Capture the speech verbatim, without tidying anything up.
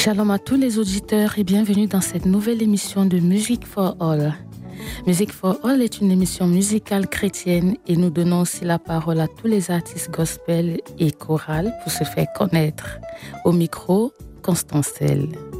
Shalom à tous les auditeurs et bienvenue dans cette nouvelle émission de Music for All. Music for All est une émission musicale chrétienne et nous donnons aussi la parole à tous les artistes gospel et chorales pour se faire connaître. Au micro, Constancelle.